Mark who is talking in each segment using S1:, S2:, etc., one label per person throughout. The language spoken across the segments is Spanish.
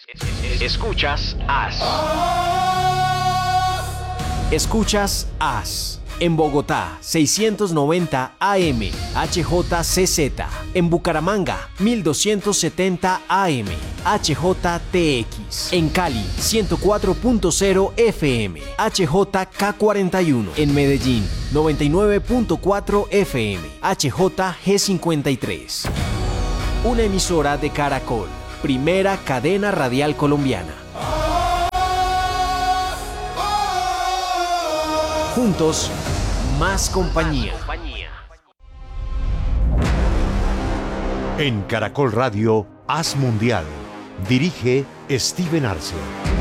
S1: Escuchas AS. Escuchas AS. En Bogotá, 690 AM, HJCZ. En Bucaramanga, 1270 AM, HJTX. En Cali, 104.0 FM, HJK41. En Medellín, 99.4 FM, HJG53. Una emisora de Caracol, primera cadena radial colombiana. Juntos, más compañía.
S2: En Caracol Radio, AS Mundial. Dirige Steven Arce.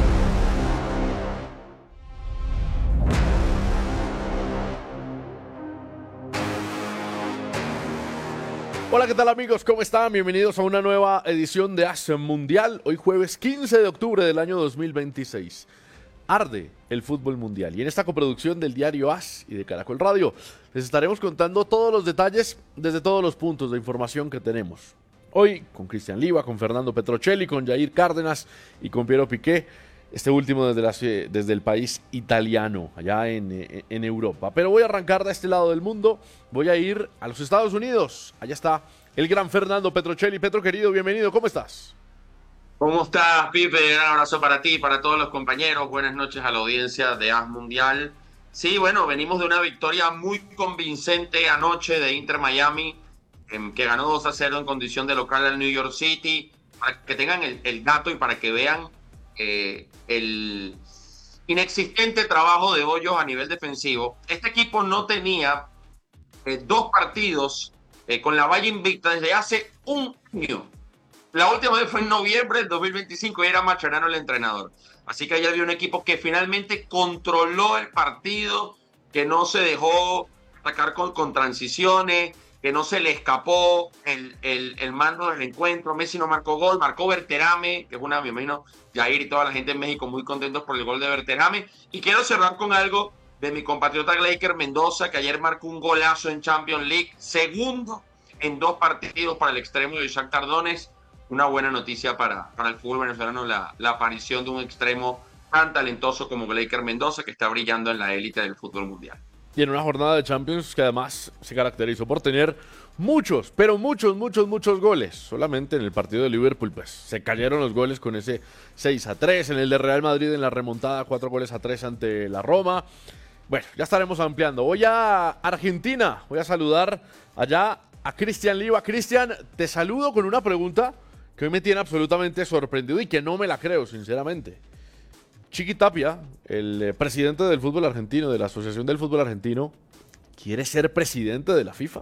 S3: Hola, ¿qué tal amigos? ¿Cómo están? Bienvenidos a una nueva edición de AS Mundial. Hoy jueves 15 de octubre del año 2026. Arde el fútbol mundial y en esta coproducción del diario AS y de Caracol Radio les estaremos contando todos los detalles desde todos los puntos de información que tenemos. Hoy con Cristian Liva, con Fernando Petrocelli, con Jair Cárdenas y con Piero Piqué, este último desde el país italiano, allá en Europa. Pero voy a arrancar de este lado del mundo, voy a ir a los Estados Unidos. Allá está el gran Fernando Petrocelli. Petro querido, bienvenido, ¿cómo estás?
S4: ¿Cómo estás, Pipe? Un abrazo para ti y para todos los compañeros. Buenas noches a la audiencia de AS Mundial. Sí, bueno, venimos de una victoria muy convincente anoche de Inter Miami, que ganó 2-0 en condición de local al New York City. Para que tengan el dato y para que vean el inexistente trabajo de Hoyos a nivel defensivo. Este equipo no tenía 2 partidos con la valla invicta desde hace un año. La última vez fue en noviembre del 2025 y era Mascherano el entrenador. Así que ayer había un equipo que finalmente controló el partido, que no se dejó atacar con transiciones, que no se le escapó el mando del encuentro. Messi no marcó gol, marcó Berterame, que es me imagino, Jair y toda la gente en México muy contentos por el gol de Berterame. Y quiero cerrar con algo de mi compatriota Gleiker Mendoza, que ayer marcó un golazo en Champions League, segundo en 2 partidos para el extremo de Shakhtar Donetsk. Una buena noticia para el fútbol venezolano, la aparición de un extremo tan talentoso como Gleiker Mendoza, que está brillando en la élite del fútbol mundial.
S3: Y en una jornada de Champions que además se caracterizó por tener muchos, pero muchos goles. Solamente en el partido de Liverpool, pues, se cayeron los goles con ese 6-3. En el de Real Madrid, en la remontada, 4-3 ante la Roma. Bueno, ya estaremos ampliando. Voy a Argentina. Voy a saludar allá a Cristian Liva. Cristian, te saludo con una pregunta que hoy me tiene absolutamente sorprendido y que no me la creo, sinceramente. Chiqui Tapia, el presidente del fútbol argentino, de la Asociación del Fútbol Argentino, quiere ser presidente de la FIFA.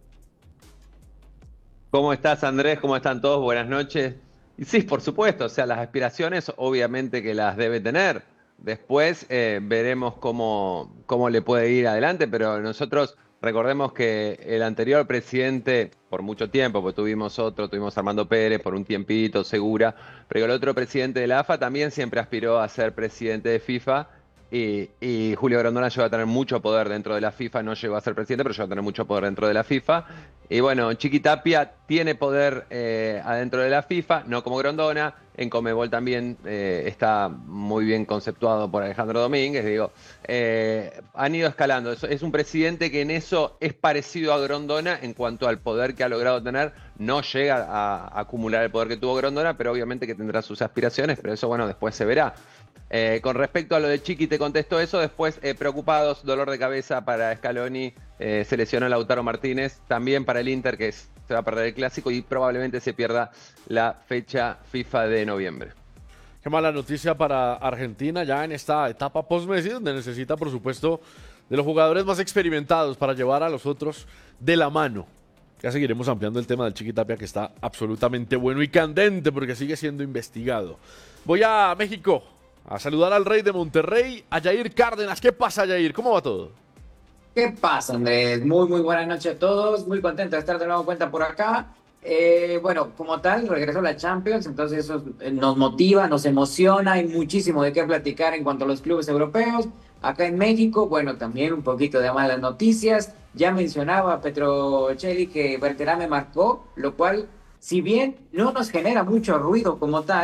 S5: ¿Cómo estás, Andrés? ¿Cómo están todos? Buenas noches. Y sí, por supuesto, o sea, las aspiraciones obviamente que las debe tener. Después veremos cómo le puede ir adelante, pero nosotros recordemos que el anterior presidente, por mucho tiempo, pues tuvimos a Armando Pérez por un tiempito, Segura, pero el otro presidente de la AFA también siempre aspiró a ser presidente de FIFA y Julio Grondona llegó a tener mucho poder dentro de la FIFA, no llegó a ser presidente, pero llegó a tener mucho poder dentro de la FIFA. Y bueno, Chiqui Tapia tiene poder adentro de la FIFA, no como Grondona. En Conmebol también está muy bien conceptuado por Alejandro Domínguez. Digo, han ido escalando. Es un presidente que en eso es parecido a Grondona en cuanto al poder que ha logrado tener. No llega a acumular el poder que tuvo Grondona, pero obviamente que tendrá sus aspiraciones, pero eso, bueno, después se verá. Con respecto a lo de Chiqui, te contesto eso. Después, preocupados, dolor de cabeza para Scaloni, se lesionó Lautaro Martínez, también para el Inter, que se va a perder el Clásico y probablemente se pierda la fecha FIFA de noviembre.
S3: Qué mala noticia para Argentina ya en esta etapa post-Messi, donde necesita, por supuesto, de los jugadores más experimentados para llevar a los otros de la mano. Ya seguiremos ampliando el tema del Chiqui Tapia, que está absolutamente bueno y candente porque sigue siendo investigado. Voy a México a saludar al rey de Monterrey, a Jair Cárdenas. ¿Qué pasa, Jair? ¿Cómo va todo?
S6: ¿Qué pasa, Andrés? Muy buenas noches a todos. Muy contento de estar de nuevo cuenta por acá. Bueno, como tal, regresó la Champions, entonces eso nos motiva, nos emociona. Hay muchísimo de qué platicar en cuanto a los clubes europeos. Acá en México, bueno, también un poquito de malas noticias. Ya mencionaba Petrocelli que Berterame marcó, lo cual, si bien no nos genera mucho ruido como tal,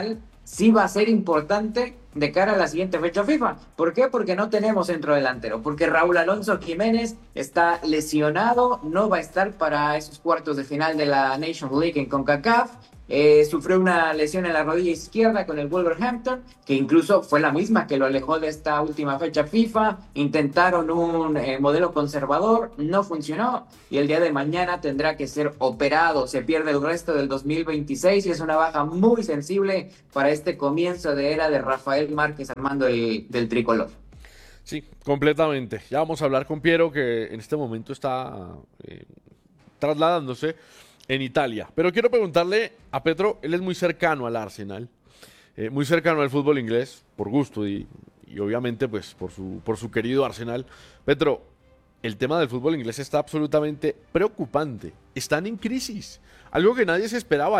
S6: sí va a ser importante de cara a la siguiente fecha FIFA. ¿Por qué? Porque no tenemos centro delantero, porque Raúl Alonso Jiménez está lesionado, no va a estar para esos cuartos de final de la Nations League en CONCACAF. Sufrió una lesión en la rodilla izquierda con el Wolverhampton, que incluso fue la misma que lo alejó de esta última fecha FIFA. Intentaron un modelo conservador, no funcionó, y el día de mañana tendrá que ser operado. Se pierde el resto del 2026 y es una baja muy sensible para este comienzo de era de Rafael Márquez armando del tricolor.
S3: Sí, completamente. Ya vamos a hablar con Piero, que en este momento está trasladándose en Italia. Pero quiero preguntarle a Petro, él es muy cercano al Arsenal, muy cercano al fútbol inglés, por gusto y obviamente pues por su querido Arsenal. Petro, el tema del fútbol inglés está absolutamente preocupante. Están en crisis. Algo que nadie se esperaba.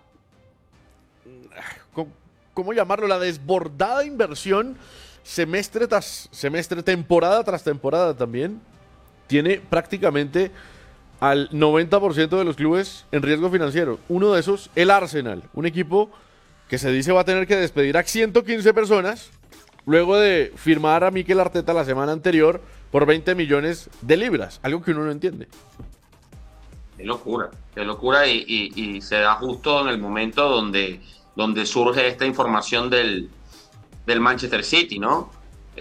S3: ¿Cómo llamarlo? La desbordada inversión semestre tras semestre, temporada tras temporada también, tiene prácticamente al 90% de los clubes en riesgo financiero. Uno de esos, el Arsenal, un equipo que se dice va a tener que despedir a 115 personas luego de firmar a Mikel Arteta la semana anterior por 20 millones de libras, algo que uno no entiende.
S4: Qué locura y se da justo en el momento donde surge esta información del Manchester City, ¿no?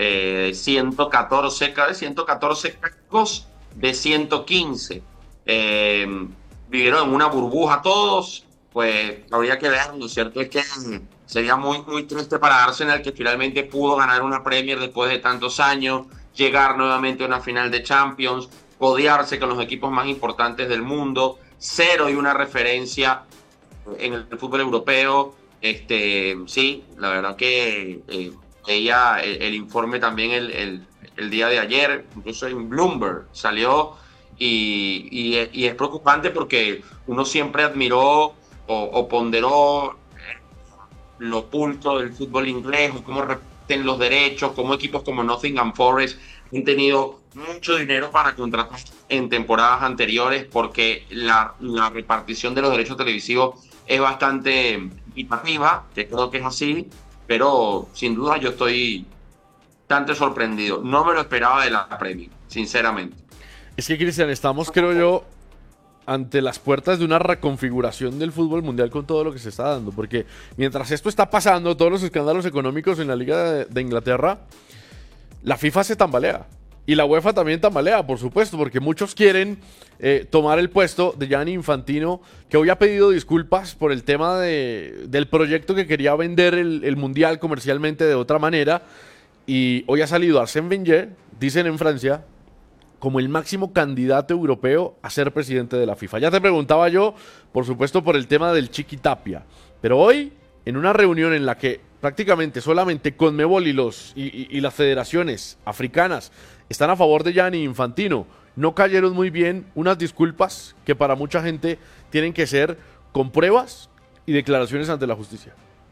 S4: 114 cargos de 115. Vivieron en una burbuja todos, pues habría que ver. Lo cierto es que sería muy, muy triste para Arsenal, que finalmente pudo ganar una Premier después de tantos años, llegar nuevamente a una final de Champions, codearse con los equipos más importantes del mundo, 0-1 referencia en el fútbol europeo. Sí, la verdad que ella, el informe también el día de ayer, incluso en Bloomberg salió, y es preocupante porque uno siempre admiró o ponderó lo oculto del fútbol inglés, o cómo repiten los derechos, cómo equipos como Nottingham Forest han tenido mucho dinero para contratar en temporadas anteriores, porque la repartición de los derechos televisivos es bastante equitativa, que creo que es así, pero sin duda yo estoy bastante sorprendido. No me lo esperaba de la Premier, sinceramente.
S3: Es que, Cristian, estamos, creo yo, ante las puertas de una reconfiguración del fútbol mundial con todo lo que se está dando, porque mientras esto está pasando, todos los escándalos económicos en la Liga de Inglaterra, la FIFA se tambalea. Y la UEFA también tambalea, por supuesto, porque muchos quieren tomar el puesto de Gianni Infantino, que hoy ha pedido disculpas por el tema del proyecto que quería vender el Mundial comercialmente de otra manera. Y hoy ha salido Arsène Wenger, dicen en Francia, como el máximo candidato europeo a ser presidente de la FIFA. Ya te preguntaba yo, por supuesto, por el tema del Chiqui Tapia. Pero hoy, en una reunión en la que prácticamente solamente Conmebol y las federaciones africanas están a favor de Gianni Infantino, no cayeron muy bien unas disculpas que para mucha gente tienen que ser con pruebas y declaraciones ante la justicia.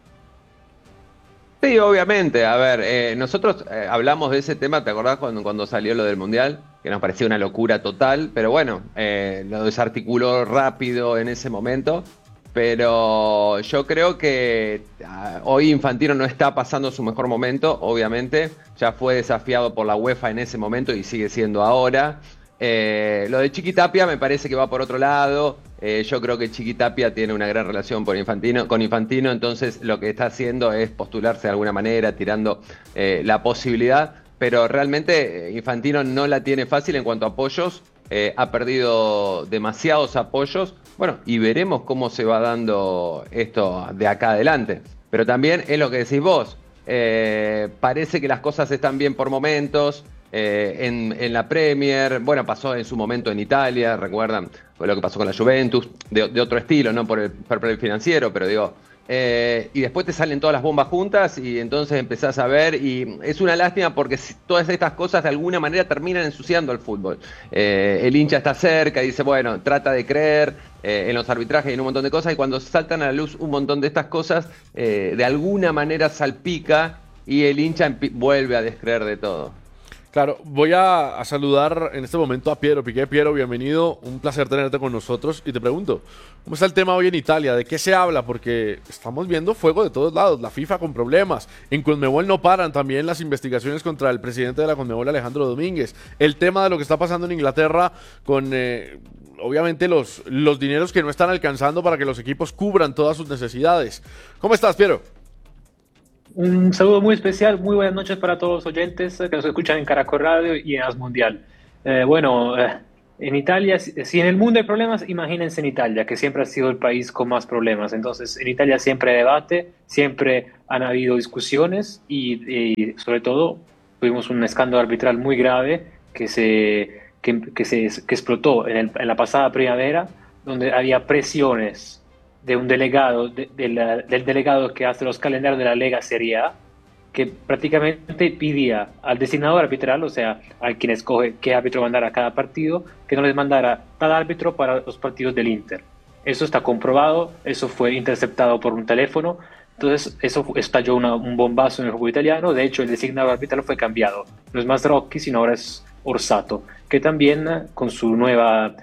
S5: Sí, obviamente. A ver, nosotros hablamos de ese tema, ¿te acordás cuando salió lo del Mundial? Que nos parecía una locura total, pero bueno, lo desarticuló rápido en ese momento. Pero yo creo que hoy Infantino no está pasando su mejor momento, obviamente. Ya fue desafiado por la UEFA en ese momento y sigue siendo ahora. Lo de Chiqui Tapia me parece que va por otro lado. Yo creo que Chiqui Tapia tiene una gran relación con Infantino, entonces lo que está haciendo es postularse de alguna manera, tirando la posibilidad. Pero realmente Infantino no la tiene fácil en cuanto a apoyos. Ha perdido demasiados apoyos. Bueno, y veremos cómo se va dando esto de acá adelante. Pero también es lo que decís vos. Parece que las cosas están bien por momentos. En la Premier, bueno, pasó en su momento en Italia, recuerdan lo que pasó con la Juventus, de otro estilo, no por el fair play financiero, pero digo, y después te salen todas las bombas juntas y entonces empezás a ver, y es una lástima porque todas estas cosas de alguna manera terminan ensuciando el fútbol. El hincha está cerca y dice, bueno, trata de creer en los arbitrajes y en un montón de cosas, y cuando saltan a la luz un montón de estas cosas, de alguna manera salpica y el hincha vuelve a descreer de todo.
S3: Claro, voy a saludar en este momento a Piero Piqué. Piero, bienvenido, un placer tenerte con nosotros. Y te pregunto, ¿cómo está el tema hoy en Italia? ¿De qué se habla? Porque estamos viendo fuego de todos lados, la FIFA con problemas. En Conmebol no paran también las investigaciones contra el presidente de la Conmebol, Alejandro Domínguez. El tema de lo que está pasando en Inglaterra con, obviamente, los dineros que no están alcanzando para que los equipos cubran todas sus necesidades. ¿Cómo estás, Piero?
S7: Un saludo muy especial, muy buenas noches para todos los oyentes que nos escuchan en Caracol Radio y en As Mundial. En Italia, si en el mundo hay problemas, imagínense en Italia, que siempre ha sido el país con más problemas. Entonces, en Italia siempre hay debate, siempre han habido discusiones y sobre todo tuvimos un escándalo arbitral muy grave que explotó en la pasada primavera, donde había presiones de un delegado, del delegado que hace los calendarios de la Lega Serie A, que prácticamente pedía al designador arbitral, o sea, a quien escoge qué árbitro mandar a cada partido, que no les mandara tal árbitro para los partidos del Inter. Eso está comprobado, eso fue interceptado por un teléfono, entonces eso estalló un bombazo en el fútbol italiano. De hecho, el designador arbitral fue cambiado. No es más Rocchi, sino ahora es Orsato, que también con su nueva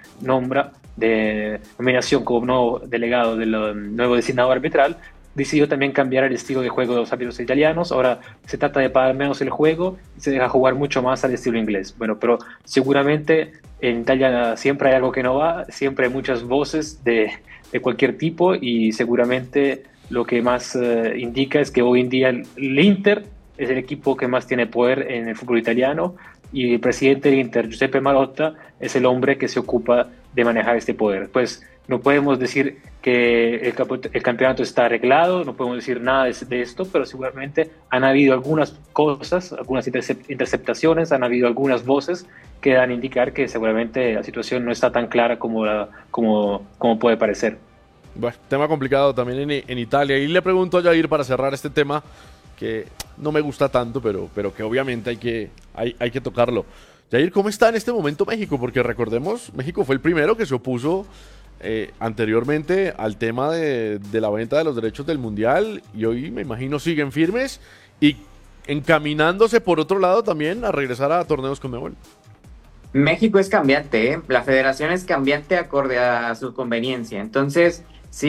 S7: nominación como nuevo delegado del nuevo designador arbitral, decidió también cambiar el estilo de juego de los árbitros italianos. Ahora se trata de parar menos el juego y se deja jugar mucho más al estilo inglés. Bueno, pero seguramente en Italia siempre hay algo que no va, siempre hay muchas voces de cualquier tipo y seguramente lo que más indica es que hoy en día el Inter es el equipo que más tiene poder en el fútbol italiano y el presidente del Inter, Giuseppe Marotta, es el hombre que se ocupa de manejar este poder. Pues no podemos decir que el campeonato está arreglado, no podemos decir nada de esto, pero seguramente han habido algunas cosas, algunas interceptaciones, han habido algunas voces que dan a indicar que seguramente la situación no está tan clara como puede parecer.
S3: Bueno, tema complicado también en Italia. Y le pregunto a Jair para cerrar este tema que no me gusta tanto, pero que obviamente hay que tocarlo. Jair, ¿cómo está en este momento México? Porque recordemos, México fue el primero que se opuso anteriormente al tema de la venta de los derechos del Mundial y hoy me imagino siguen firmes y encaminándose por otro lado también a regresar a torneos Conmebol.
S6: México es cambiante, ¿eh? La federación es cambiante acorde a su conveniencia. Entonces,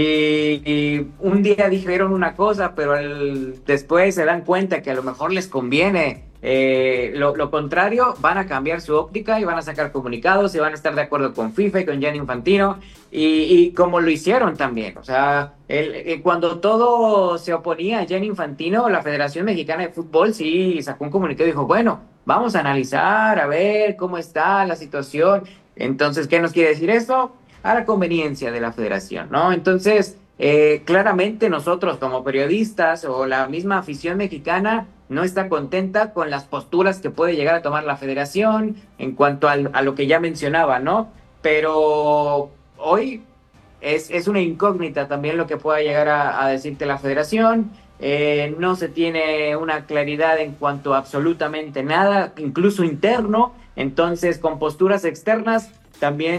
S6: si un día dijeron una cosa, pero después se dan cuenta que a lo mejor les conviene lo contrario, van a cambiar su óptica y van a sacar comunicados y van a estar de acuerdo con FIFA y con Gianni Infantino y como lo hicieron también. O sea, cuando todo se oponía a Gianni Infantino, la Federación Mexicana de Fútbol sí sacó un comunicado y dijo, bueno, vamos a analizar, a ver cómo está la situación. Entonces, ¿qué nos quiere decir esto? A la conveniencia de la federación, ¿no? Entonces, claramente nosotros como periodistas o la misma afición mexicana no está contenta con las posturas que puede llegar a tomar la federación en cuanto a lo que ya mencionaba, ¿no? Pero hoy es una incógnita también lo que pueda llegar a decirte la federación. No se tiene una claridad en cuanto a absolutamente nada, incluso interno. Entonces, con posturas externas también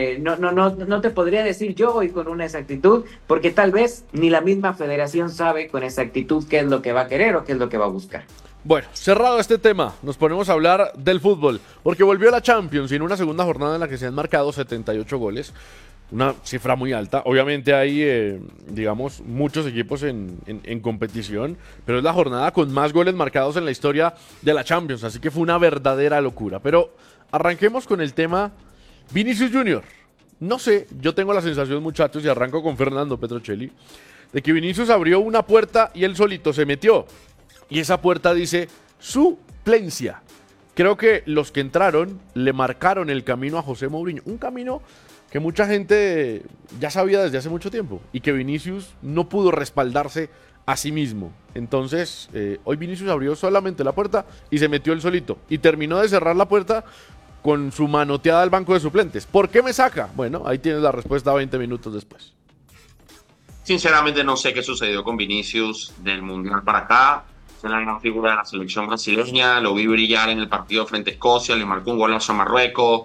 S6: no te podría decir yo hoy con una exactitud, porque tal vez ni la misma federación sabe con exactitud qué es lo que va a querer o qué es lo que va a buscar.
S3: Bueno, cerrado este tema, nos ponemos a hablar del fútbol, porque volvió la Champions y en una segunda jornada en la que se han marcado 78 goles, una cifra muy alta. Obviamente hay, digamos, muchos equipos en competición, pero es la jornada con más goles marcados en la historia de la Champions, así que fue una verdadera locura. Pero arranquemos con el tema Vinicius Junior. No sé, yo tengo la sensación, muchachos, y arranco con Fernando Petrocelli, de que Vinicius abrió una puerta y él solito se metió. Y esa puerta dice suplencia. Creo que los que entraron le marcaron el camino a José Mourinho. Un camino que mucha gente ya sabía desde hace mucho tiempo y que Vinicius no pudo respaldarse a sí mismo. Entonces, hoy Vinicius abrió solamente la puerta y se metió él solito. Y terminó de cerrar la puerta con su manoteada al banco de suplentes. ¿Por qué me saca? Bueno, ahí tienes la respuesta 20 minutos después.
S4: Sinceramente no sé qué sucedió con Vinicius del Mundial para acá. Es la gran figura de la selección brasileña. Lo vi brillar en el partido frente a Escocia. Le marcó un golazo a Marruecos.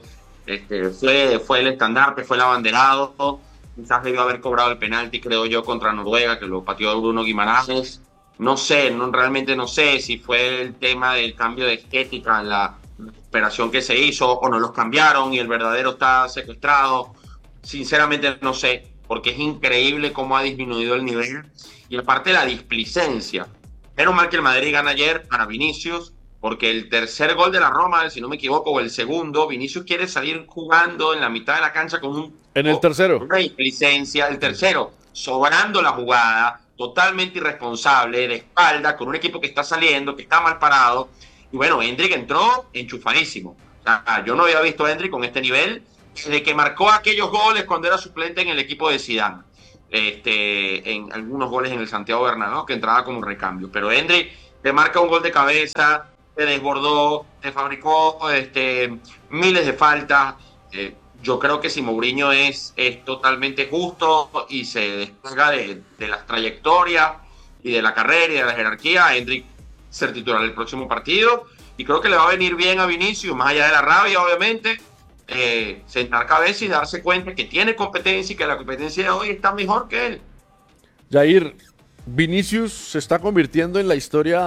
S4: Fue el estandarte, fue el abanderado. Quizás debió haber cobrado el penalti, creo yo, contra Noruega, que lo pateó Bruno Guimaraes. No sé, realmente no sé si fue el tema del cambio de estética operación que se hizo, o no los cambiaron y el verdadero está secuestrado. Sinceramente no sé, porque es increíble cómo ha disminuido el nivel y aparte la displicencia. Menos mal que el Madrid gana ayer para Vinicius, porque el tercer gol de la Roma, si no me equivoco, o el segundo, Vinicius quiere salir jugando en la mitad de la cancha con
S3: En el tercero.
S4: una displicencia. El tercero, sobrando la jugada, totalmente irresponsable, de espalda, con un equipo que está saliendo, que está mal parado. Y bueno, Endrick entró enchufadísimo. O sea, yo no había visto a Endrick con este nivel desde que marcó aquellos goles cuando era suplente en el equipo de Zidane. En algunos goles en el Santiago Bernabéu, que entraba como recambio. Pero Endrick te marca un gol de cabeza, te desbordó, te fabricó miles de faltas. Yo creo que si Mourinho es totalmente justo y se despega de las trayectorias y de la carrera y de la jerarquía, Endrick ser titular el próximo partido. Y creo que le va a venir bien a Vinicius, más allá de la rabia, obviamente, sentar cabeza y darse cuenta que tiene competencia y que la competencia de hoy está mejor que él.
S3: Jair, Vinicius se está convirtiendo en la historia,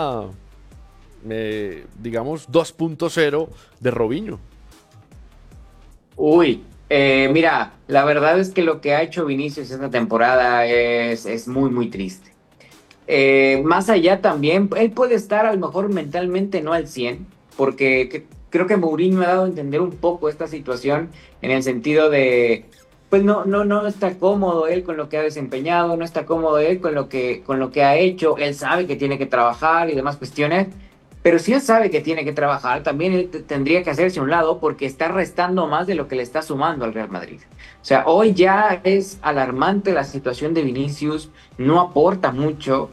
S3: digamos, 2.0 de Robinho.
S6: Uy, mira, la verdad es que lo que ha hecho Vinicius esta temporada es muy, muy triste. Más allá también, él puede estar a lo mejor mentalmente no al 100, porque creo que Mourinho ha dado a entender un poco esta situación en el sentido de, pues no está cómodo él con lo que ha desempeñado, no está cómodo él con lo que ha hecho, él sabe que tiene que trabajar y demás cuestiones, pero si él sabe que tiene que trabajar, también él tendría que hacerse a un lado porque está restando más de lo que le está sumando al Real Madrid. O sea, hoy ya es alarmante la situación de Vinicius, no aporta mucho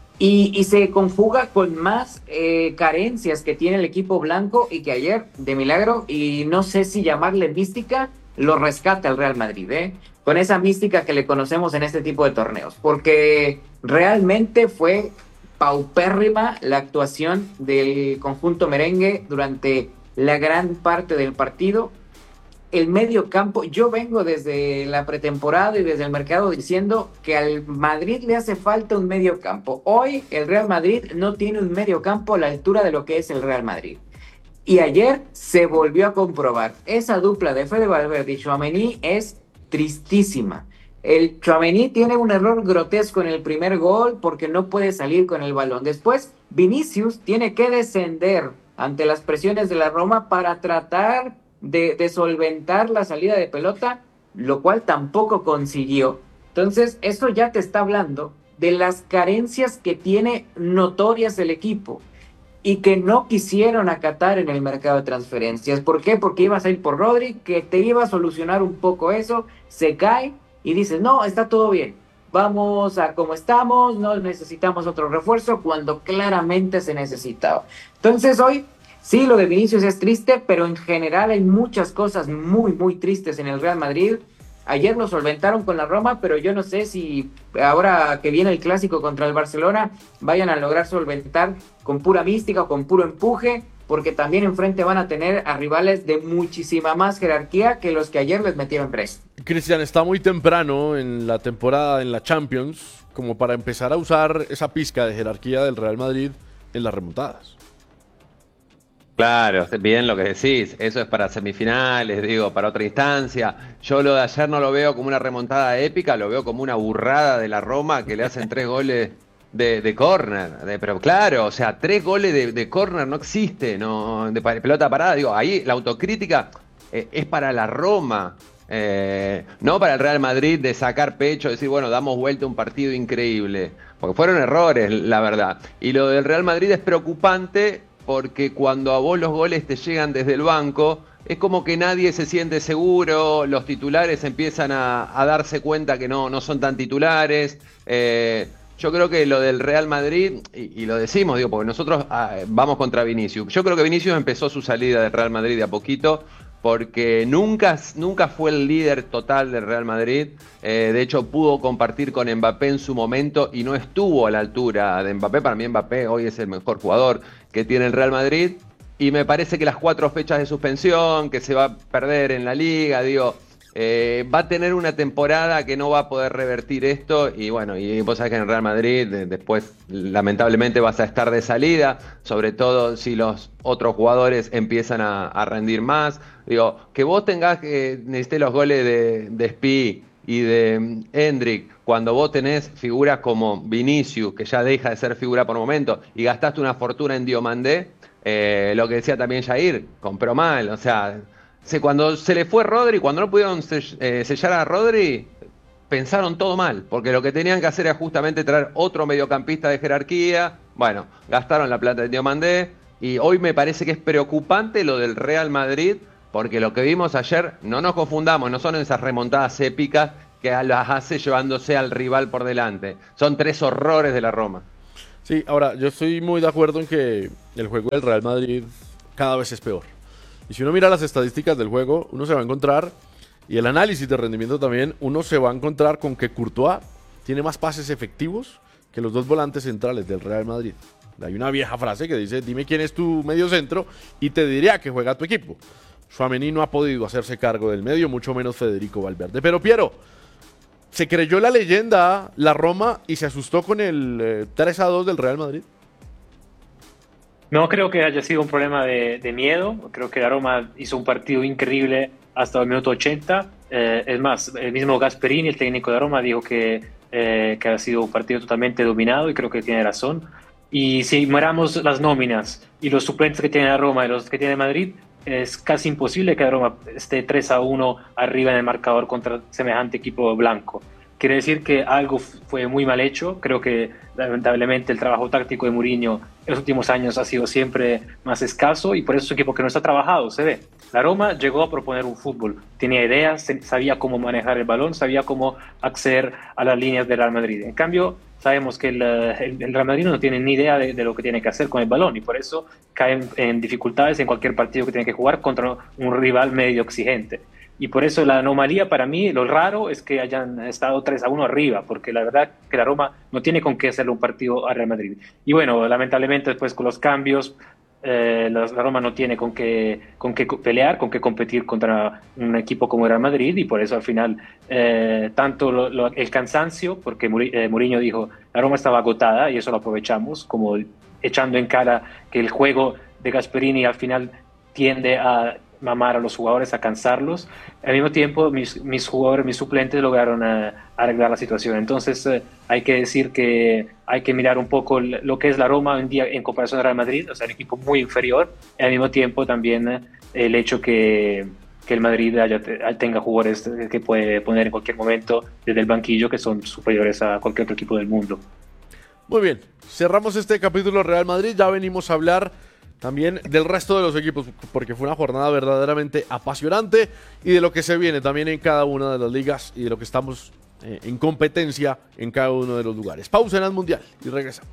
S6: y se conjuga con más carencias que tiene el equipo blanco y que ayer, de milagro, y no sé si llamarle mística, lo rescata el Real Madrid, con esa mística que le conocemos en este tipo de torneos, porque realmente fue paupérrima la actuación del conjunto merengue durante la gran parte del partido. El medio campo, yo vengo desde la pretemporada y desde el mercado diciendo que al Madrid le hace falta un medio campo. Hoy el Real Madrid no tiene un medio campo a la altura de lo que es el Real Madrid. Y ayer se volvió a comprobar. Esa dupla de Fede Valverde y Tchouaméni es tristísima. El Tchouaméni tiene un error grotesco en el primer gol porque no puede salir con el balón. Después, Vinicius tiene que descender ante las presiones de la Roma para tratar de solventar la salida de pelota, lo cual tampoco consiguió. Entonces, eso ya te está hablando de las carencias que tiene notorias el equipo y que no quisieron acatar en el mercado de transferencias. ¿Por qué? Porque ibas a ir por Rodri, que te iba a solucionar un poco eso, se cae y dices, no, está todo bien, vamos a como estamos, no necesitamos otro refuerzo, cuando claramente se necesitaba. Entonces hoy, sí, lo de Vinicius es triste, pero en general hay muchas cosas muy, muy tristes en el Real Madrid. Ayer lo solventaron con la Roma, pero yo no sé si ahora que viene el clásico contra el Barcelona vayan a lograr solventar con pura mística o con puro empuje, porque también enfrente van a tener a rivales de muchísima más jerarquía que los que ayer les metieron tres.
S3: Cristian, está muy temprano en la temporada en la Champions como para empezar a usar esa pizca de jerarquía del Real Madrid en las remontadas.
S5: Claro, bien lo que decís, eso es para semifinales, digo, para otra instancia. Yo lo de ayer no lo veo como una remontada épica, lo veo como una burrada de la Roma que le hacen 3 goles de córner. Pero claro, o sea, 3 goles de córner no existe, no, de pelota parada. Digo, ahí la autocrítica es para la Roma, no para el Real Madrid de sacar pecho, decir, bueno, damos vuelta a un partido increíble. Porque fueron errores, la verdad. Y lo del Real Madrid es preocupante porque cuando a vos los goles te llegan desde el banco, es como que nadie se siente seguro, los titulares empiezan a darse cuenta que no son tan titulares. Yo creo que lo del Real Madrid, y lo decimos, digo, porque nosotros vamos contra Vinicius. Yo creo que Vinicius empezó su salida del Real Madrid de a poquito, porque nunca fue el líder total del Real Madrid. De hecho, pudo compartir con Mbappé en su momento y no estuvo a la altura de Mbappé. Para mí Mbappé hoy es el mejor jugador que tiene el Real Madrid. Y me parece que las 4 fechas de suspensión, que se va a perder en la Liga, digo, va a tener una temporada que no va a poder revertir esto y bueno, y vos sabés que en el Real Madrid después lamentablemente vas a estar de salida, sobre todo si los otros jugadores empiezan a rendir más. Digo, que vos tengas que necesites los goles de Spi y de Endrick, cuando vos tenés figuras como Vinicius, que ya deja de ser figura por momento, y gastaste una fortuna en Diomandé, lo que decía también Jair, compró mal, o sea, cuando se le fue Rodri, cuando no pudieron sellar a Rodri, pensaron todo mal, porque lo que tenían que hacer era justamente traer otro mediocampista de jerarquía. Bueno, gastaron la plata de Diomandé, y hoy me parece que es preocupante lo del Real Madrid, porque lo que vimos ayer, no nos confundamos, no son esas remontadas épicas que las hace llevándose al rival por delante. Son 3 horrores de la Roma.
S3: Sí, ahora, yo estoy muy de acuerdo en que el juego del Real Madrid cada vez es peor. Y si uno mira las estadísticas del juego, uno se va a encontrar, y el análisis de rendimiento también, uno se va a encontrar con que Courtois tiene más pases efectivos que los 2 volantes centrales del Real Madrid. Hay una vieja frase que dice, dime quién es tu medio centro y te diré a qué juega tu equipo. Tchouaméni no ha podido hacerse cargo del medio, mucho menos Federico Valverde. Pero Piero, ¿se creyó la leyenda la Roma y se asustó con el 3-2 del Real Madrid?
S7: No creo que haya sido un problema de miedo. Creo que la Roma hizo un partido increíble hasta el minuto 80. Es más, el mismo Gasperini, el técnico de Roma, dijo que ha sido un partido totalmente dominado y creo que tiene razón. Y si miramos las nóminas y los suplentes que tiene la Roma y los que tiene Madrid, es casi imposible que la Roma esté 3-1 arriba en el marcador contra semejante equipo blanco. Quiere decir que algo fue muy mal hecho. Creo que lamentablemente el trabajo táctico de Mourinho en los últimos años ha sido siempre más escaso y por eso es un equipo que no está trabajado, se ve. La Roma llegó a proponer un fútbol, tenía ideas, sabía cómo manejar el balón, sabía cómo acceder a las líneas del Real Madrid. En cambio, sabemos que el Real Madrid no tiene ni idea de lo que tiene que hacer con el balón y por eso caen en dificultades en cualquier partido que tiene que jugar contra un rival medio exigente. Y por eso la anomalía para mí, lo raro es que hayan estado 3-1 arriba, porque la verdad que la Roma no tiene con qué hacerle un partido al Real Madrid. Y bueno, lamentablemente después con los cambios, la Roma no tiene con qué pelear, con qué competir contra un equipo como el Real Madrid y por eso al final tanto el cansancio, porque Mourinho dijo la Roma estaba agotada y eso lo aprovechamos, como echando en cara que el juego de Gasperini al final tiende a mamar a los jugadores, a cansarlos. Al mismo tiempo, mis jugadores, mis suplentes lograron arreglar la situación. Entonces, hay que decir que hay que mirar un poco lo que es la Roma hoy en día en comparación al Real Madrid, o sea, un equipo muy inferior. Y al mismo tiempo, también el hecho que el Madrid tenga jugadores que puede poner en cualquier momento desde el banquillo que son superiores a cualquier otro equipo del mundo.
S3: Muy bien, cerramos este capítulo Real Madrid. Ya venimos a hablar también del resto de los equipos, porque fue una jornada verdaderamente apasionante y de lo que se viene también en cada una de las ligas y de lo que estamos en competencia en cada uno de los lugares. Pausa en el Mundial y regresamos.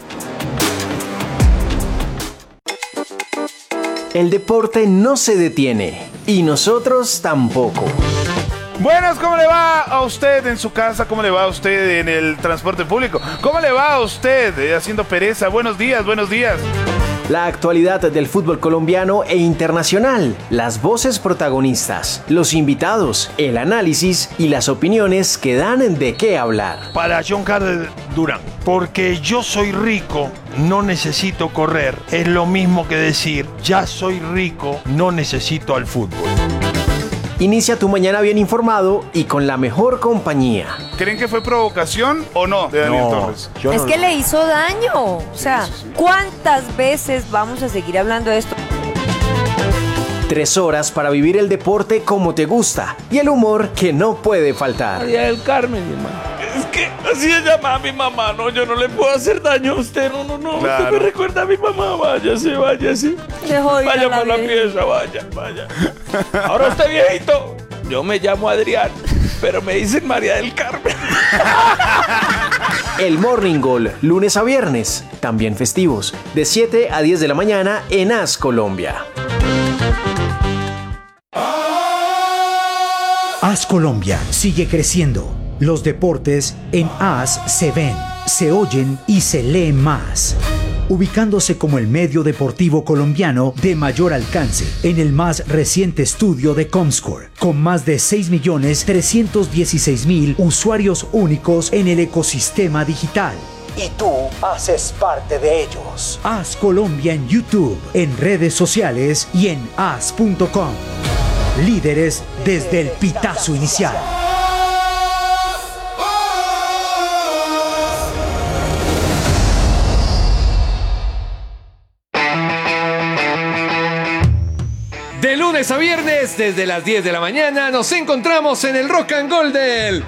S1: El deporte no se detiene y nosotros tampoco.
S8: Buenas, ¿cómo le va a usted en su casa? ¿Cómo le va a usted en el transporte público? ¿Cómo le va a usted haciendo pereza? Buenos días, buenos días.
S1: La actualidad del fútbol colombiano e internacional, las voces protagonistas, los invitados, el análisis y las opiniones que dan de qué hablar.
S9: Para John Carter Durán, porque yo soy rico, no necesito correr. Es lo mismo que decir, ya soy rico, no necesito al fútbol.
S1: Inicia tu mañana bien informado y con la mejor compañía.
S8: ¿Creen que fue provocación o no de Daniel Torres?
S10: Es que le hizo daño. O sea, ¿cuántas veces vamos a seguir hablando de esto?
S1: 3 horas para vivir el deporte como te gusta y el humor que no puede faltar.
S11: María del Carmen, mi hermano. Es que así se llama mi mamá, no, yo no le puedo hacer daño a usted, no. Claro. Usted me recuerda a mi mamá, váyase. Vaya por la pieza, vaya. Ahora usted viejito, yo me llamo Adrián, pero me dicen María del Carmen.
S1: El Morning Goal, lunes a viernes, también festivos, de 7 a 10 de la mañana en AS Colombia.
S12: AS Colombia sigue creciendo. Los deportes en AS se ven, se oyen y se leen más. ubicándose como el medio deportivo colombiano de mayor alcance en el más reciente estudio de Comscore, con más de 6.316.000 usuarios únicos en el ecosistema digital. Y tú haces parte de ellos. Haz Colombia en YouTube, en redes sociales y en haz.com. Líderes desde el pitazo inicial.
S13: De lunes a viernes, desde las 10 de la mañana, nos encontramos en el Rock and Roll del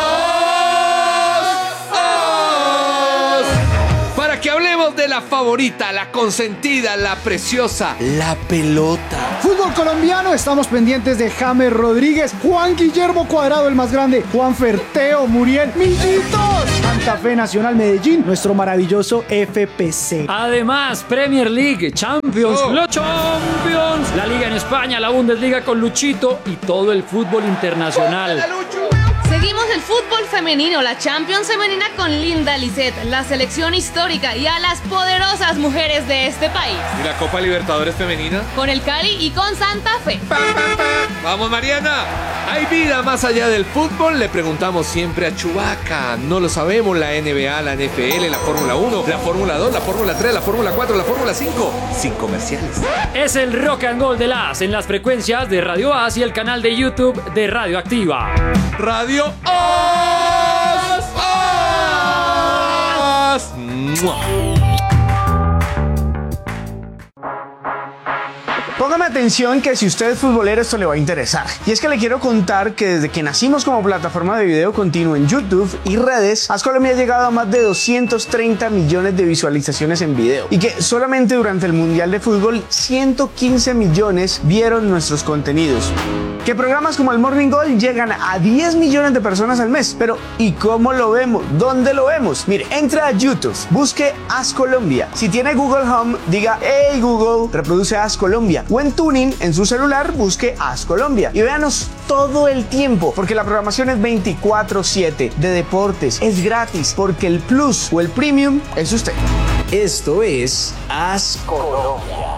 S13: para que hablemos de la favorita, la consentida, la preciosa, la pelota.
S14: Fútbol colombiano, estamos pendientes de James Rodríguez, Juan Guillermo Cuadrado, el más grande, Juan Ferteo, Muriel, Millitos, Santa Fe, Nacional Medellín, nuestro maravilloso FPC.
S15: Además, Premier League, Champions, los Champions, la Liga en España, la Bundesliga con Luchito y todo el fútbol internacional.
S16: Seguimos el fútbol femenino, la Champions femenina con Linda Lisset, la selección histórica y a las poderosas mujeres de este país.
S13: ¿Y la Copa Libertadores femenina?
S16: Con el Cali y con Santa Fe.
S13: ¡Vamos, Mariana! ¿Hay vida más allá del fútbol? Le preguntamos siempre a Chubaca. No lo sabemos, la NBA, la NFL, la Fórmula 1, la Fórmula 2, la Fórmula 3, la Fórmula 4, la Fórmula 5. Sin comerciales.
S15: Es el Rock and Roll del AS en las frecuencias de Radio AS y el canal de YouTube de Radio Activa.
S13: Radio AS.
S14: Póngame atención que si usted es futbolero esto le va a interesar. Y es que le quiero contar que desde que nacimos como plataforma de video continuo en YouTube y redes, Haz Colombia ha llegado a más de 230 millones de visualizaciones en video. Y que solamente durante el Mundial de Fútbol 115 millones vieron nuestros contenidos. Que programas como el Morning Goal llegan a 10 millones de personas al mes. Pero ¿y cómo lo vemos? ¿Dónde lo vemos? Mire, entra a YouTube, busque Haz Colombia. Si tiene Google Home, diga "Hey Google, reproduce Haz Colombia". O en Tuning, en su celular, busque Haz Colombia. Y véanos todo el tiempo, porque la programación es 24/7 de deportes. Es gratis, porque el Plus o el Premium es usted.
S1: Esto es Haz Colombia.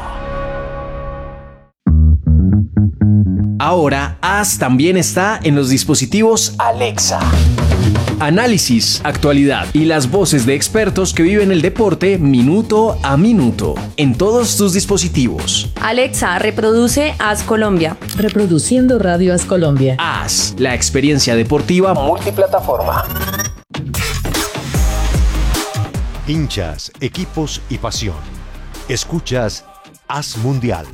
S1: Ahora, Haz también está en los dispositivos Alexa. Análisis, actualidad y las voces de expertos que viven el deporte minuto a minuto en todos tus dispositivos.
S10: Alexa, reproduce Haz Colombia.
S17: Reproduciendo Radio Haz Colombia.
S1: Haz, la experiencia deportiva multiplataforma.
S2: Hinchas, equipos y pasión. Escuchas Haz Mundial.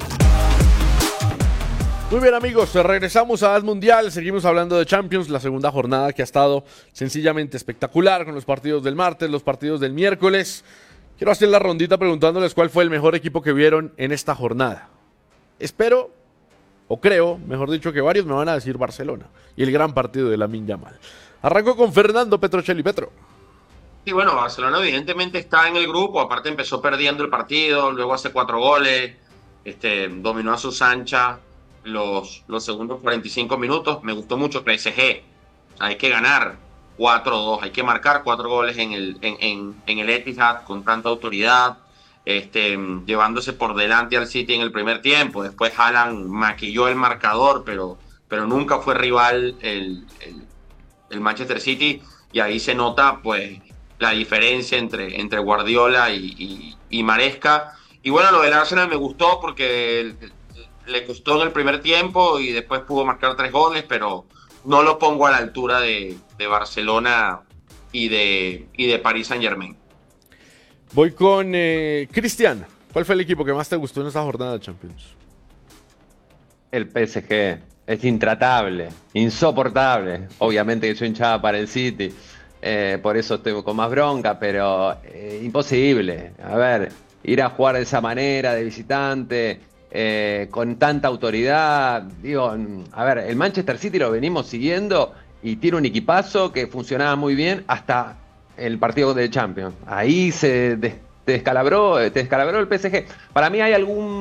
S3: Muy bien, amigos, regresamos a Haz Mundial, seguimos hablando de Champions, la segunda jornada que ha estado sencillamente espectacular con los partidos del martes, los partidos del miércoles. Quiero hacer la rondita preguntándoles cuál fue el mejor equipo que vieron en esta jornada. Espero, o creo, mejor dicho, que varios me van a decir Barcelona y el gran partido de Lamine Yamal. Arranco con Fernando Petrocelli. Petro.
S4: Sí, bueno, Barcelona evidentemente está en el grupo, aparte empezó perdiendo el partido, luego hace 4 goles, dominó a sus anchas los segundos 45 minutos. Me gustó mucho PSG. Hay que ganar 4-2, hay que marcar 4 goles en el Etihad con tanta autoridad, llevándose por delante al City en el primer tiempo. Después Haaland maquilló el marcador, pero nunca fue rival el Manchester City, y ahí se nota pues la diferencia entre Guardiola y Maresca. Y bueno, lo del Arsenal me gustó porque le costó en el primer tiempo y después pudo marcar 3 goles, pero no lo pongo a la altura de Barcelona y de Paris Saint-Germain.
S3: Voy con Cristian. ¿Cuál fue el equipo que más te gustó en esta jornada de Champions?
S5: El PSG. Es intratable, insoportable. Obviamente que soy hinchada para el City, por eso estoy con más bronca, pero imposible. A ver, ir a jugar de esa manera, de visitante, con tanta autoridad. Digo, a ver, el Manchester City lo venimos siguiendo y tiene un equipazo que funcionaba muy bien hasta el partido de Champions. Ahí se descalabró el PSG. Para mí hay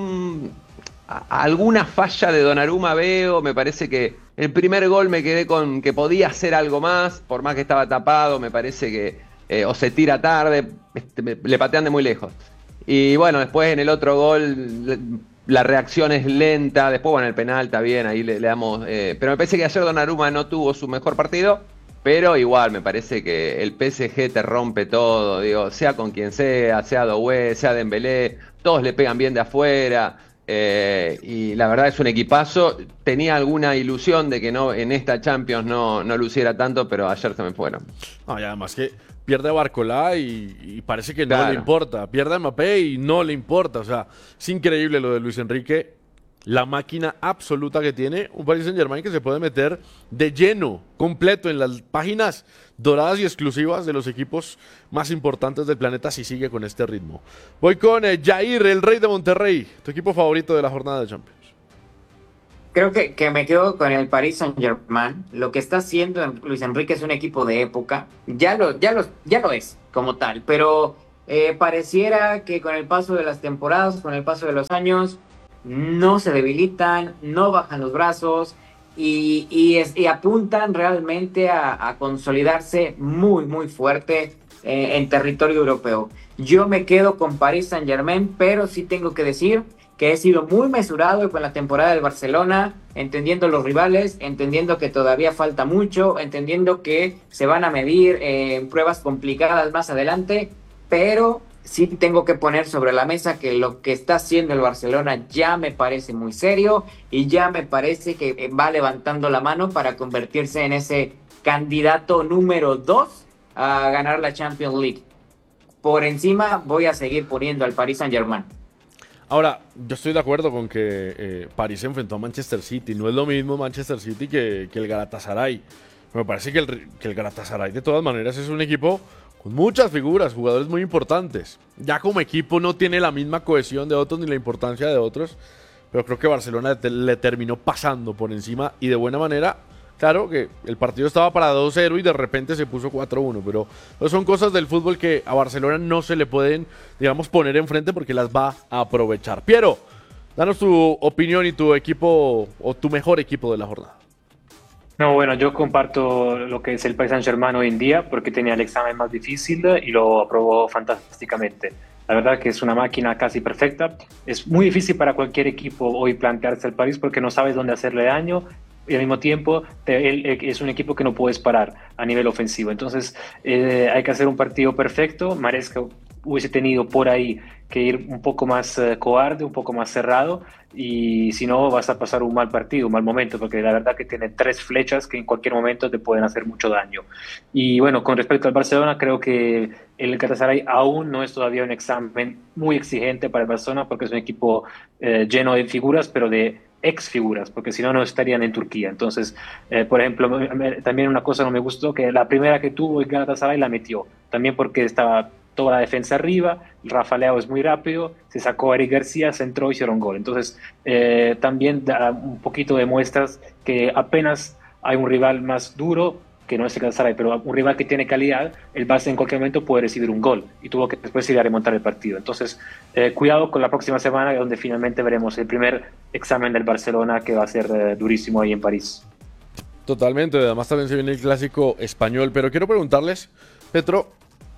S5: alguna falla de Donnarumma, veo. Me parece que el primer gol me quedé con que podía hacer algo más, por más que estaba tapado. Me parece que o se tira tarde, le patean de muy lejos. Y bueno, después en el otro gol la reacción es lenta. Después, bueno, el penal está bien, ahí le damos... pero me parece que ayer Donnarumma no tuvo su mejor partido. Pero igual, me parece que el PSG te rompe todo, digo, sea con quien sea Doué, sea Dembélé, todos le pegan bien de afuera, y la verdad es un equipazo. Tenía alguna ilusión de que no en esta Champions no luciera tanto, pero ayer se me fueron.
S3: No, y además que pierde a Barcolá y parece que no
S5: Claro.
S3: le importa, pierde a Mbappé y no le importa, o sea, es increíble lo de Luis Enrique. La máquina absoluta que tiene un Paris Saint-Germain que se puede meter de lleno, completo, en las páginas doradas y exclusivas de los equipos más importantes del planeta si sigue con este ritmo. Voy con Jair, el Rey de Monterrey, tu equipo favorito de la jornada de Champions.
S6: Creo que me quedo con el Paris Saint-Germain. Lo que está haciendo Luis Enrique es un equipo de época. Ya lo es como tal, pero pareciera que con el paso de las temporadas, con el paso de los años, no se debilitan, no bajan los brazos y apuntan realmente a consolidarse muy, muy fuerte en territorio europeo. Yo me quedo con Paris Saint-Germain, pero sí tengo que decir que he sido muy mesurado con la temporada del Barcelona, entendiendo los rivales, entendiendo que todavía falta mucho, entendiendo que se van a medir en pruebas complicadas más adelante, pero sí tengo que poner sobre la mesa que lo que está haciendo el Barcelona ya me parece muy serio y ya me parece que va levantando la mano para convertirse en ese candidato número 2 a ganar la Champions League. Por encima voy a seguir poniendo al Paris Saint-Germain.
S3: Ahora, yo estoy de acuerdo con que París se enfrentó a Manchester City. No es lo mismo Manchester City que el Galatasaray. Me parece que el Galatasaray de todas maneras es un equipo con muchas figuras, jugadores muy importantes. Ya como equipo no tiene la misma cohesión de otros ni la importancia de otros, pero creo que Barcelona le terminó pasando por encima y de buena manera. Claro que el partido estaba para 2-0 y de repente se puso 4-1, pero son cosas del fútbol que a Barcelona no se le pueden, digamos, poner enfrente porque las va a aprovechar. Piero, danos tu opinión y tu equipo o tu mejor equipo de la jornada.
S7: No, bueno, yo comparto lo que es el Paris Saint-Germain hoy en día porque tenía el examen más difícil y lo aprobó fantásticamente. La verdad que es una máquina casi perfecta. Es muy difícil para cualquier equipo hoy plantearse el París porque no sabes dónde hacerle daño y al mismo tiempo es un equipo que no puedes parar a nivel ofensivo. Entonces hay que hacer un partido perfecto. Maresca hubiese tenido por ahí que ir un poco más cobarde, un poco más cerrado, y si no vas a pasar un mal partido, un mal momento, porque la verdad que tiene 3 flechas que en cualquier momento te pueden hacer mucho daño. Y bueno, con respecto al Barcelona, creo que el Galatasaray aún no es todavía un examen muy exigente para el Barcelona, porque es un equipo lleno de figuras, pero de ex figuras, porque si no, no estarían en Turquía. Entonces, por ejemplo, también una cosa no me gustó, que la primera que tuvo el Galatasaray la metió, también porque estaba toda la defensa arriba, Rafa Leao es muy rápido, se sacó a Eric García, se entró y hicieron gol. Entonces, también da un poquito de muestras que apenas hay un rival más duro, que no es el Galatasaray, pero un rival que tiene calidad, el Barça en cualquier momento puede recibir un gol y tuvo que después ir a remontar el partido. Entonces, cuidado con la próxima semana, donde finalmente veremos el primer examen del Barcelona, que va a ser durísimo ahí en París.
S3: Totalmente, además también se viene el clásico español, pero quiero preguntarles, Petro,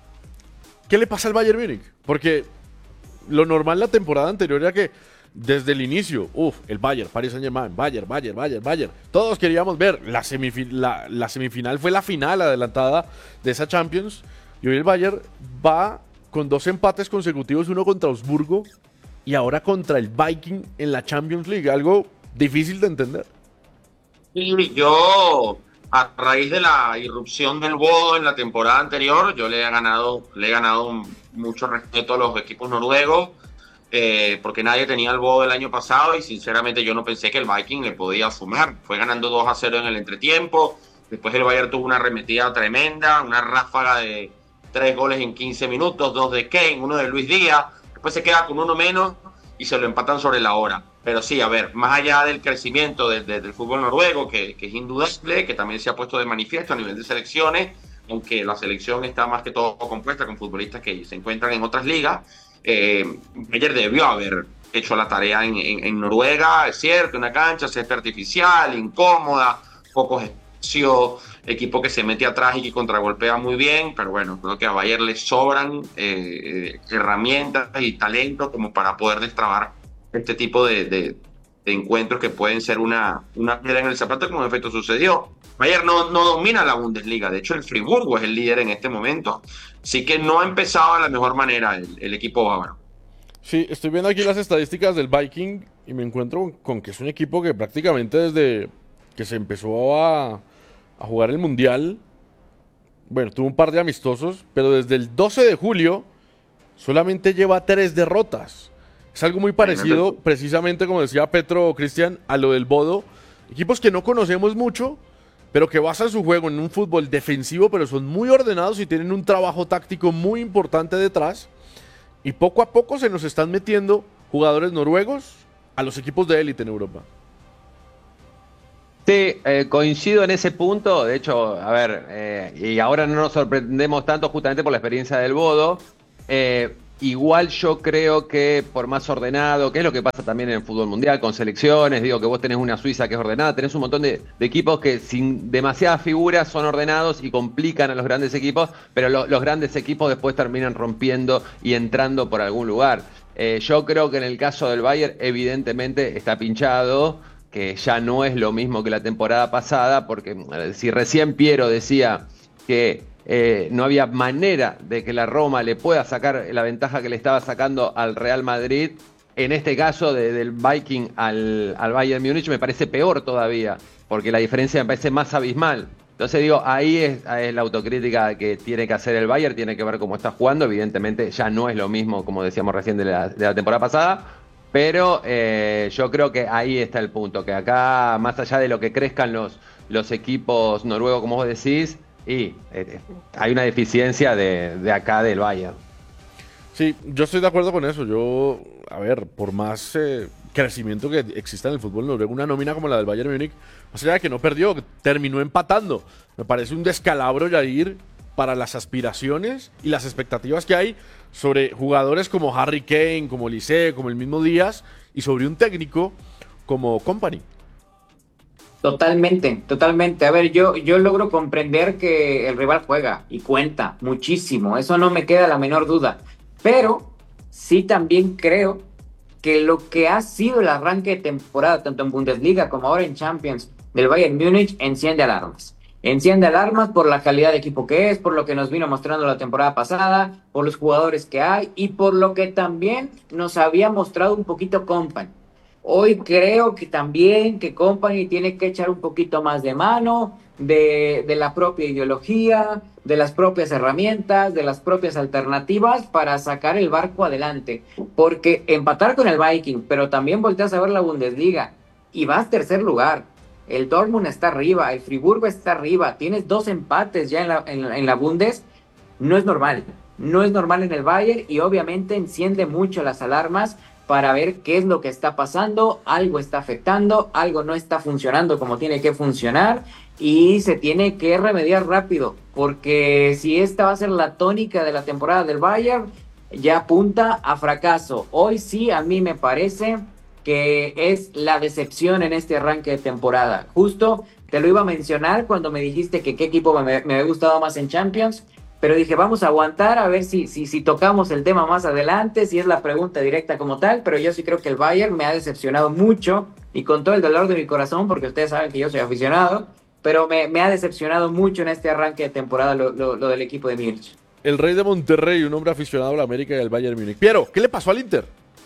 S3: ¿qué le pasa al Bayern Múnich? Porque lo normal la temporada anterior era que desde el inicio, el Bayern, Paris Saint-Germain, Bayern. Todos queríamos ver la semifinal, fue la final adelantada de esa Champions. Y hoy el Bayern va con 2 empates consecutivos, uno contra Augsburgo y ahora contra el Viking en la Champions League. Algo difícil de entender.
S4: Y yo, a raíz de la irrupción del Bodo en la temporada anterior, yo le he ganado mucho respeto a los equipos noruegos. Porque nadie tenía el Bodo el año pasado y sinceramente yo no pensé que el Viking le podía sumar. Fue ganando 2-0 en el entretiempo, después el Bayern tuvo una arremetida tremenda, una ráfaga de 3 goles en 15 minutos, 2 de Kane, 1 de Luis Díaz, después se queda con 1 menos y se lo empatan sobre la hora. Pero sí, a ver, más allá del crecimiento del fútbol noruego, que es indudable, que también se ha puesto de manifiesto a nivel de selecciones, aunque la selección está más que todo compuesta con futbolistas que se encuentran en otras ligas, Bayern debió haber hecho la tarea en Noruega, es cierto, una cancha césped artificial, incómoda, poco espacio, equipo que se mete atrás y que contragolpea muy bien, pero bueno, creo que a Bayern le sobran herramientas y talento como para poder destrabar este tipo de encuentros que pueden ser una piedra en el zapato, como en efecto sucedió. Bayern no domina la Bundesliga, de hecho el Friburgo es el líder en este momento, así que no ha empezado de la mejor manera el equipo bávaro.
S3: Sí, estoy viendo aquí las estadísticas del Viking y me encuentro con que es un equipo que prácticamente desde que se empezó a jugar el Mundial, bueno, tuvo un par de amistosos, pero desde el 12 de julio solamente lleva 3 derrotas. Es algo muy parecido, precisamente como decía Petro Cristian, a lo del Bodo. Equipos que no conocemos mucho, pero que basan su juego en un fútbol defensivo, pero son muy ordenados y tienen un trabajo táctico muy importante detrás. Y poco a poco se nos están metiendo jugadores noruegos a los equipos de élite en Europa.
S5: Sí, coincido en ese punto. De hecho, a ver, y ahora no nos sorprendemos tanto justamente por la experiencia del Bodo. Igual yo creo que por más ordenado, que es lo que pasa también en el fútbol mundial con selecciones, digo que vos tenés una Suiza que es ordenada, tenés un montón de equipos que sin demasiadas figuras son ordenados y complican a los grandes equipos, pero los grandes equipos después terminan rompiendo y entrando por algún lugar. Yo creo que en el caso del Bayern evidentemente está pinchado, que ya no es lo mismo que la temporada pasada, porque si recién Piero decía que no había manera de que la Roma le pueda sacar la ventaja que le estaba sacando al Real Madrid, en este caso del Viking al Bayern Múnich me parece peor todavía, porque la diferencia me parece más abismal. Entonces digo, ahí es la autocrítica que tiene que hacer el Bayern, tiene que ver cómo está jugando, evidentemente ya no es lo mismo, como decíamos recién, de la temporada pasada, pero yo creo que ahí está el punto, que acá, más allá de lo que crezcan los equipos noruegos, como vos decís, y hay una deficiencia de acá del Bayern.
S3: Sí, yo estoy de acuerdo con eso. Yo, a ver, por más crecimiento que exista en el fútbol noruego, una nómina como la del Bayern Múnich, más allá de que no perdió, que terminó empatando, me parece un descalabro, Yair, para las aspiraciones y las expectativas que hay sobre jugadores como Harry Kane, como Olise, como el mismo Díaz, y sobre un técnico como Kompany.
S6: Totalmente, totalmente. A ver, yo logro comprender que el rival juega y cuenta muchísimo, eso no me queda la menor duda, pero sí también creo que lo que ha sido el arranque de temporada, tanto en Bundesliga como ahora en Champions del Bayern Múnich, enciende alarmas. Enciende alarmas por la calidad de equipo que es, por lo que nos vino mostrando la temporada pasada, por los jugadores que hay y por lo que también nos había mostrado un poquito Kompany. Hoy creo que también que Kompany tiene que echar un poquito más de mano de la propia ideología, de las propias herramientas, de las propias alternativas para sacar el barco adelante. Porque empatar con el Viking, pero también volteas a ver la Bundesliga y vas tercer lugar. El Dortmund está arriba, el Friburgo está arriba, tienes 2 empates ya en la Bundes. No es normal, no es normal en el Bayern y obviamente enciende mucho las alarmas para ver qué es lo que está pasando, algo está afectando, algo no está funcionando como tiene que funcionar y se tiene que remediar rápido, porque si esta va a ser la tónica de la temporada del Bayern, ya apunta a fracaso. Hoy sí, a mí me parece que es la decepción en este arranque de temporada. Justo te lo iba a mencionar cuando me dijiste que qué equipo me había gustado más en Champions, pero dije, vamos a aguantar a ver si tocamos el tema más adelante, si es la pregunta directa como tal, pero yo sí creo que el Bayern me ha decepcionado mucho, y con todo el dolor de mi corazón, porque ustedes saben que yo soy aficionado, pero me ha decepcionado mucho en este arranque de temporada lo del equipo de Múnich.
S3: El Rey de Monterrey, un hombre aficionado a la América y al Bayern Múnich. Piero, ¿qué le pasó al Inter?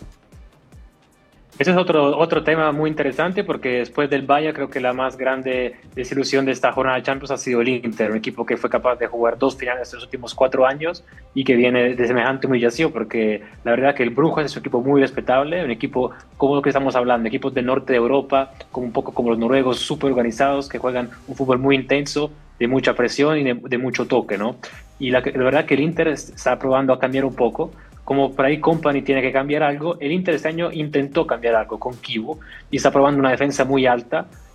S7: Ese es otro tema muy interesante, porque después del Bayern creo que la más grande desilusión de esta jornada de Champions ha sido el Inter, un equipo que fue capaz de jugar 2 finales en los últimos 4 años y que viene de semejante humillación, porque la verdad que el Brujas es un equipo muy respetable, un equipo como lo que estamos hablando, equipos del norte de Europa, como un poco como los noruegos, súper organizados, que juegan un fútbol muy intenso, de mucha presión y de mucho toque, ¿no? Y la verdad que el Inter está probando a cambiar un poco. Como por ahí Kompany tiene que cambiar algo, el Inter este año intentó cambiar algo con Kibu y está probando una defensa muy alta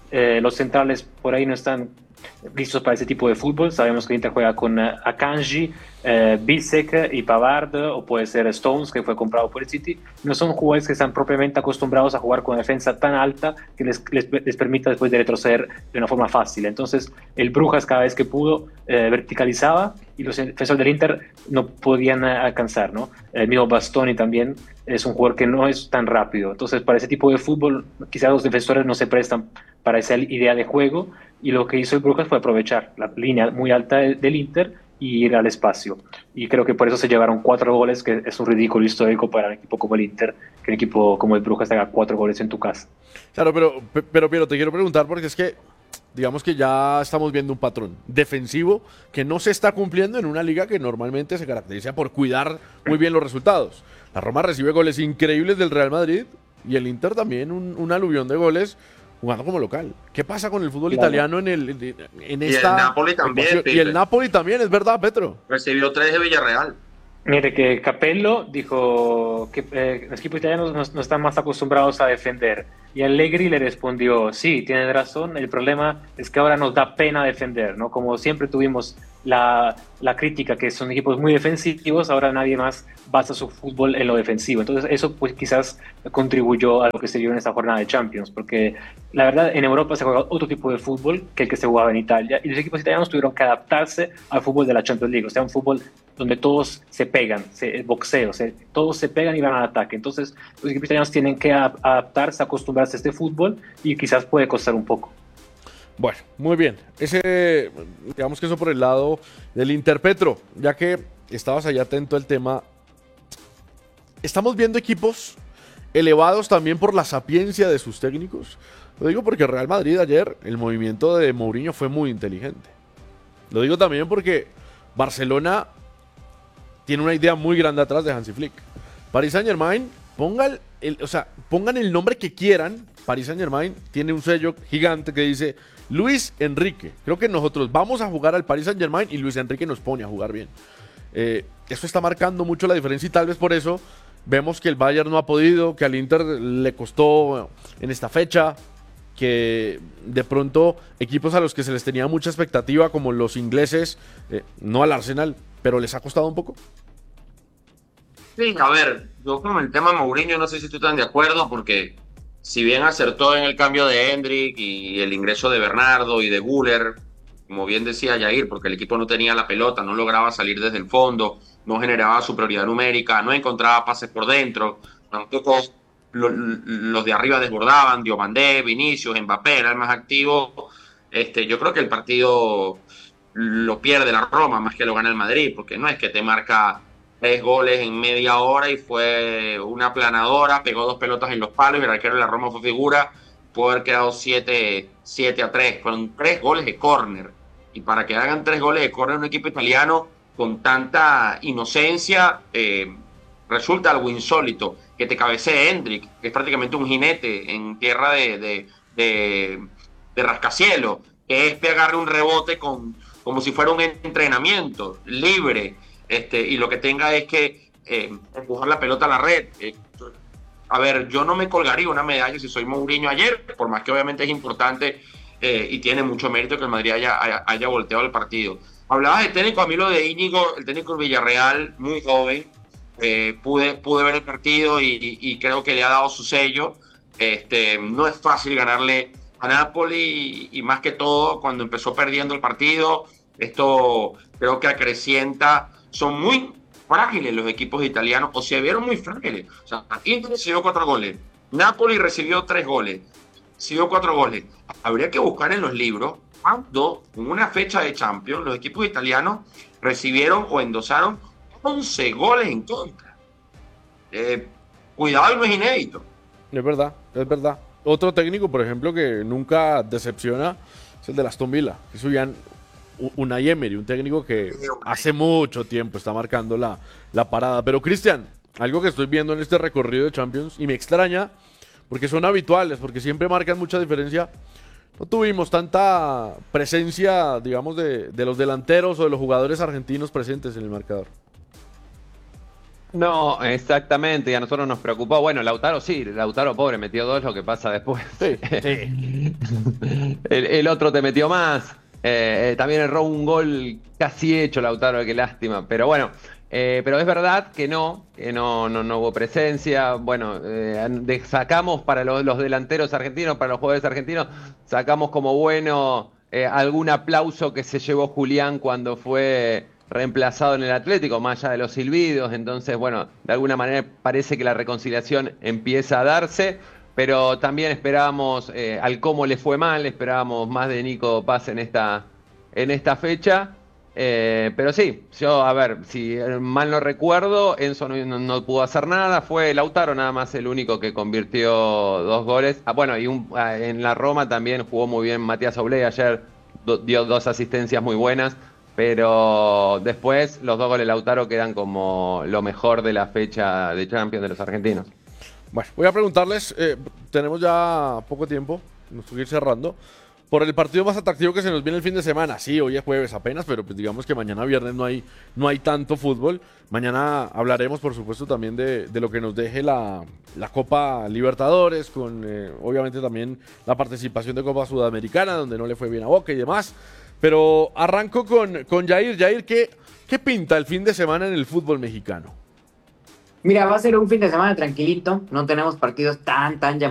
S7: los centrales por ahí no están listos para ese tipo de fútbol. Sabemos que Inter juega con Akanji, Bisek y Pavard, o puede ser Stones, que fue comprado por el City. No son jugadores que están propiamente acostumbrados a jugar con defensa tan alta que les permita después de retroceder de una forma fácil. Entonces el Brujas cada vez que pudo verticalizaba y los defensores del Inter no podían alcanzar, ¿no? El mismo Bastoni también es un jugador que no es tan rápido. Entonces para ese tipo de fútbol quizás los defensores no se prestan para esa idea de juego, y lo que hizo el Brujas fue aprovechar la línea muy alta del Inter y ir al espacio. Y creo que por eso se llevaron 4 goles, que es un ridículo histórico para un equipo como el Inter, que un equipo como el Brujas haga 4 goles en tu casa.
S3: Claro, pero Piero, te quiero preguntar, porque es que digamos que ya estamos viendo un patrón defensivo que no se está cumpliendo en una liga que normalmente se caracteriza por cuidar muy bien los resultados. La Roma recibe goles increíbles del Real Madrid y el Inter también un aluvión de goles jugando como local. ¿Qué pasa con el fútbol italiano en esta?
S4: Y el Napoli también.
S3: Y el Napoli también, es verdad, Petro.
S4: Recibió 3 de Villarreal.
S7: Mire que Capello dijo que los equipos italianos no están más acostumbrados a defender. Y Allegri le respondió, sí, tienen razón, el problema es que ahora nos da pena defender, ¿no? Como siempre tuvimos la crítica que son equipos muy defensivos, ahora nadie más basa su fútbol en lo defensivo. Entonces eso pues quizás contribuyó a lo que se vio en esta jornada de Champions, porque la verdad en Europa se juega otro tipo de fútbol que el que se jugaba en Italia, y los equipos italianos tuvieron que adaptarse al fútbol de la Champions League, o sea, un fútbol donde todos se pegan, boxeo, todos se pegan y van al ataque. Entonces los equipos italianos tienen que adaptarse, acostumbrarse a este fútbol, y quizás puede costar un poco.
S3: Bueno, muy bien. Digamos que eso por el lado del Inter. Petro, ya que estabas allá atento al tema, estamos viendo equipos elevados también por la sapiencia de sus técnicos. Lo digo porque Real Madrid ayer, el movimiento de Mourinho fue muy inteligente. Lo digo también porque Barcelona tiene una idea muy grande atrás de Hansi Flick. Paris Saint-Germain, pongan el nombre que quieran. Paris Saint-Germain tiene un sello gigante que dice Luis Enrique. Creo que nosotros vamos a jugar al Paris Saint-Germain y Luis Enrique nos pone a jugar bien. Eso está marcando mucho la diferencia, y tal vez por eso vemos que el Bayern no ha podido, que al Inter le costó en esta fecha, que de pronto equipos a los que se les tenía mucha expectativa, como los ingleses, no al Arsenal, pero les ha costado un poco.
S4: Sí, a ver, yo con el tema Mourinho no sé si tú estás de acuerdo, porque si bien acertó en el cambio de Hendrick y el ingreso de Bernardo y de Güler, como bien decía Jair, porque el equipo no tenía la pelota, no lograba salir desde el fondo, no generaba superioridad numérica, no encontraba pases por dentro, tampoco los de arriba desbordaban, Diomandé, Vinicius, Mbappé era el más activo. Yo creo que el partido lo pierde la Roma más que lo gana el Madrid, porque no es que te marca 3 goles en media hora y fue una aplanadora, pegó 2 pelotas en los palos y el arquero de la Roma fue figura, pudo haber quedado 7-3, fueron 3 goles de córner, y para que hagan 3 goles de córner un equipo italiano con tanta inocencia, resulta algo insólito, que te cabecee Hendrick, que es prácticamente un jinete en tierra de rascacielos, que este agarre un rebote como si fuera un entrenamiento libre, y lo que tenga es que empujar la pelota a la red. A ver, yo no me colgaría una medalla si soy Mourinho ayer, por más que obviamente es importante y tiene mucho mérito que el Madrid haya volteado el partido. Hablabas de técnico, a mí lo de Íñigo, el técnico del Villarreal, muy joven, pude ver el partido y creo que le ha dado su sello. No es fácil ganarle a Napoli y más que todo cuando empezó perdiendo el partido, esto creo que acrecienta. Son muy frágiles los equipos italianos, o se vieron muy frágiles. O sea, Inter recibió 4 goles, Napoli recibió 3 goles, recibió 4 goles. Habría que buscar en los libros cuando, en una fecha de Champions, los equipos italianos recibieron o endosaron 11 goles en contra. Cuidado, no es inédito.
S3: Es verdad, es verdad. Otro técnico, por ejemplo, que nunca decepciona es el de Aston Villa. Eso ya Unai Emery, un técnico que hace mucho tiempo está marcando la parada. Pero Cristian, algo que estoy viendo en este recorrido de Champions y me extraña porque son habituales, porque siempre marcan mucha diferencia. No tuvimos tanta presencia, digamos, de los delanteros o de los jugadores argentinos presentes en el marcador.
S5: No, exactamente, y a nosotros nos preocupó. Bueno, Lautaro sí, Lautaro pobre metió 2, lo que pasa después.
S3: Sí, sí.
S5: El otro te metió más. También erró un gol casi hecho Lautaro, qué lástima. Pero bueno, pero es verdad que no hubo presencia. Bueno, sacamos para los delanteros argentinos, para los jugadores argentinos, sacamos como bueno algún aplauso que se llevó Julián cuando fue reemplazado en el Atlético, más allá de los silbidos. Entonces, bueno, de alguna manera parece que la reconciliación empieza a darse, pero también esperábamos, al cómo le fue mal, esperábamos más de Nico Paz en esta fecha. Pero sí, yo, a ver, si mal no recuerdo, Enzo no pudo hacer nada, fue Lautaro nada más el único que convirtió 2 goles. Bueno, y en la Roma también jugó muy bien Matías Oblé, ayer dio 2 asistencias muy buenas. Pero después los 2 goles de Lautaro quedan como lo mejor de la fecha de Champions de los argentinos.
S3: Bueno, voy a preguntarles, tenemos ya poco tiempo, nos tengo que ir cerrando, por el partido más atractivo que se nos viene el fin de semana. Sí, hoy es jueves apenas, pero pues digamos que mañana viernes no hay tanto fútbol. Mañana hablaremos, por supuesto, también de lo que nos deje la Copa Libertadores, con obviamente también la participación de Copa Sudamericana, donde no le fue bien a Boca y demás. Pero arranco con Jair. Jair, ¿qué pinta el fin de semana en el fútbol mexicano?
S6: Mira, va a ser un fin de semana tranquilito, no tenemos partidos tan llamativos.